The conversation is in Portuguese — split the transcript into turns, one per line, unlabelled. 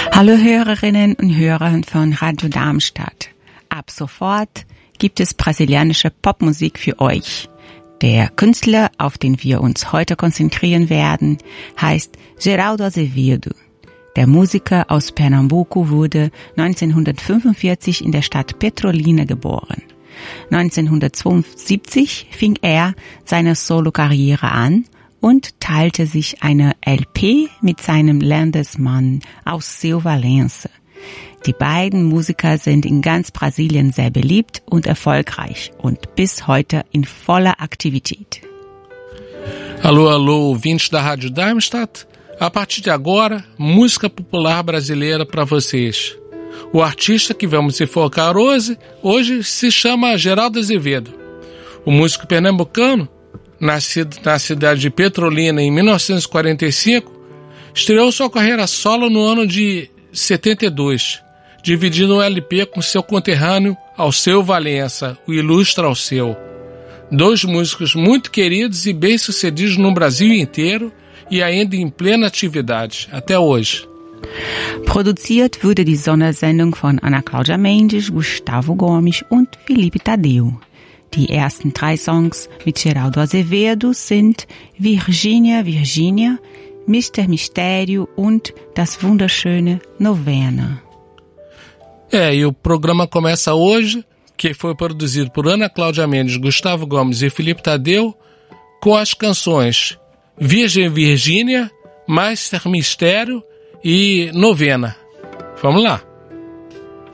Hallo Hörerinnen und Hörer von Radio Darmstadt. Ab sofort gibt es brasilianische Popmusik für euch. Der Künstler, auf den wir uns heute konzentrieren werden, heißt Geraldo Azevedo. Der Musiker aus Pernambuco wurde 1945 in der Stadt Petrolina geboren. 1972 fing er seine Solokarriere an und teilte sich eine LP mit seinem Landesmann Alceu Valença. Die beiden Musiker sind in ganz Brasilien sehr beliebt und erfolgreich und bis heute in voller Aktivität.
Alô, alô, ouvintes da Rádio Darmstadt. A partir de agora, música popular brasileira para vocês. O artista que vamos enfocar hoje se chama Geraldo Azevedo. O músico pernambucano, nascido na cidade de Petrolina em 1945, estreou sua carreira solo no ano de 72, dividindo um LP com seu conterrâneo Alceu Valença, o ilustre Alceu. Dois músicos muito queridos e bem-sucedidos no Brasil inteiro e ainda em plena atividade, até hoje.
Produziert wurde die Sondersendung von Ana Cláudia Mendes, Gustavo Gomes und Felipe Tadeu. Die ersten 3 Songs mit Geraldo Azevedo sind Virgínia, Virgínia, Mr. Mistério und das wunderschöne Novena.
E o programa começa hoje, que foi produzido por Ana Cláudia Mendes, Gustavo Gomes e Felipe Tadeu, com as canções Virgem Virgínia, Mr. Mistério e Novena. Vamos lá!